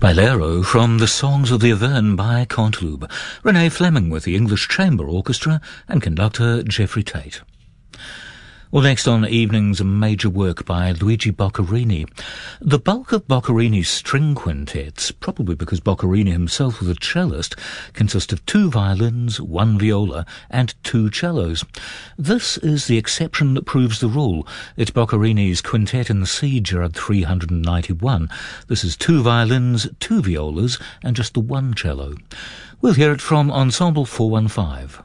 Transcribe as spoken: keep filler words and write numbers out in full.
Bolero from The Songs of the Auvergne by Canteloube. Renee Fleming with the English Chamber Orchestra and conductor Geoffrey Tate. Well, next on Evenings, a major work by Luigi Boccherini. The bulk of Boccherini's string quintets, probably because Boccherini himself was a cellist, consist of two violins, one viola, and two cellos. This is the exception that proves the rule. It's Boccherini's Quintet in C, Gerard three hundred ninety-one. This is two violins, two violas, and just the one cello. We'll hear it from Ensemble four one five.